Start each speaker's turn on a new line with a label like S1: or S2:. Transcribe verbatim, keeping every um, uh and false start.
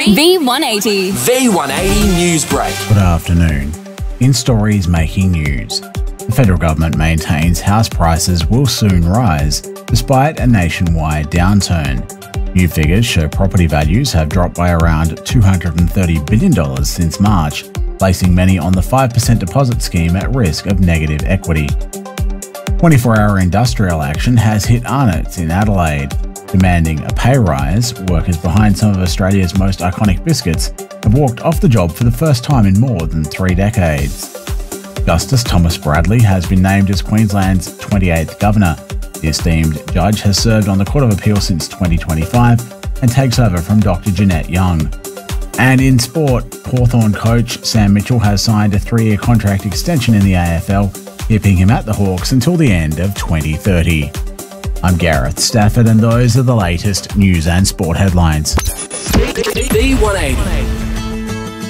S1: V one eighty.
S2: V one eighty News Break.
S3: Good afternoon. In stories making news, the federal government maintains house prices will soon rise despite a nationwide downturn. New figures show property values have dropped by around two hundred thirty billion dollars since March, placing many on the five percent deposit scheme at risk of negative equity. twenty-four hour industrial action has hit Arnott's in Adelaide. Demanding a pay rise, workers behind some of Australia's most iconic biscuits have walked off the job for the first time in more than three decades. Justice Thomas Bradley has been named as Queensland's twenty-eighth Governor. The esteemed judge has served on the Court of Appeal since twenty twenty-five and takes over from Doctor Jeanette Young. And in sport, Hawthorn coach Sam Mitchell has signed a three-year contract extension in the A F L, keeping him at the Hawks until the end of twenty thirty. I'm Gareth Stafford, and those are the latest news and sport headlines.
S2: V one eighty.